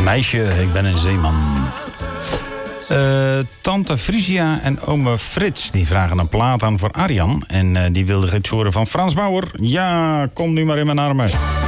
Meisje, ik ben een zeeman. Tante Frisia en ome Frits die vragen een plaat aan voor Arjan. En die wilde iets horen van Frans Bauer. Ja, kom nu maar in mijn armen.